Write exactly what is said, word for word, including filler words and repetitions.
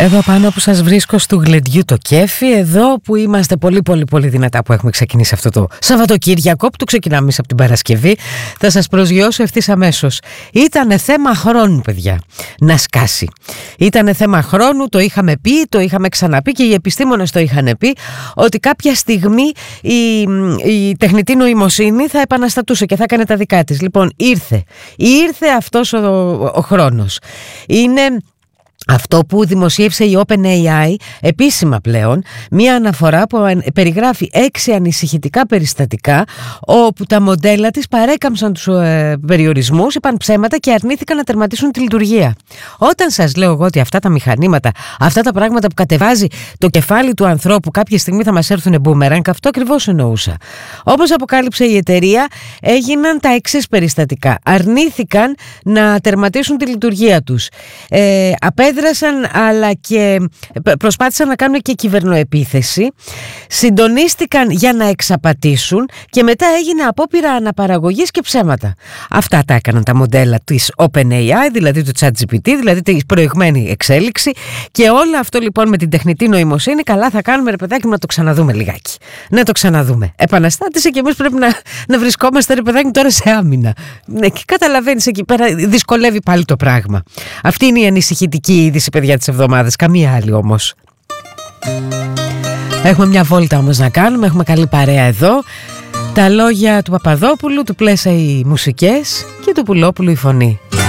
Εδώ πάνω που σας βρίσκω στο γλεντιού το κέφι, εδώ που είμαστε πολύ πολύ πολύ δυνατά που έχουμε ξεκινήσει αυτό το Σαββατοκύριακο, που το ξεκινάμε εμείς από την Παρασκευή, θα σας προσγειώσω ευθύς αμέσως. Ήτανε θέμα χρόνου, παιδιά, να σκάσει. Ήτανε θέμα χρόνου, το είχαμε πει, το είχαμε ξαναπεί και οι επιστήμονες το είχαν πει, ότι κάποια στιγμή η, η τεχνητή νοημοσύνη θα επαναστατούσε και θα έκανε τα δικά της. Λοιπόν, ήρθε. Ήρθε αυτός ο, ο χρόνος. Είναι αυτό που δημοσίευσε η OpenAI επίσημα πλέον, μία αναφορά που περιγράφει έξι ανησυχητικά περιστατικά όπου τα μοντέλα της παρέκαμψαν τους ε, περιορισμούς, είπαν ψέματα και αρνήθηκαν να τερματίσουν τη λειτουργία. Όταν σας λέω εγώ ότι αυτά τα μηχανήματα, αυτά τα πράγματα που κατεβάζει το κεφάλι του ανθρώπου κάποια στιγμή θα μας έρθουν μπούμερανγκ, αυτό ακριβώς εννοούσα. Όπως αποκάλυψε η εταιρεία, έγιναν τα εξής περιστατικά. Αρνήθηκαν να τερματίσουν τη λειτουργία τους. Ε, Έδρασαν αλλά και προσπάθησαν να κάνουν και κυβερνοεπίθεση, συντονίστηκαν για να εξαπατήσουν και μετά έγινε απόπειρα αναπαραγωγής και ψέματα. Αυτά τα έκαναν τα μοντέλα της OpenAI, δηλαδή του ChatGPT, δηλαδή τη προηγμένη εξέλιξη, και όλο αυτό λοιπόν με την τεχνητή νοημοσύνη, καλά θα κάνουμε ρε παιδάκι να το ξαναδούμε λιγάκι. Να το ξαναδούμε. Επαναστάτησε και εμείς πρέπει να, να βρισκόμαστε ρε παιδάκι τώρα σε άμυνα. Ναι, και καταλαβαίνεις εκεί πέρα δυσκολεύει πάλι το πράγμα. Αυτή είναι η ανησυχητική είδηση, παιδιά, της εβδομάδας, καμία άλλη όμως. Έχουμε μια βόλτα όμως να κάνουμε, έχουμε καλή παρέα εδώ. Τα λόγια του Παπαδόπουλου, του Πλέσα οι μουσικές και του Πουλόπουλου η φωνή.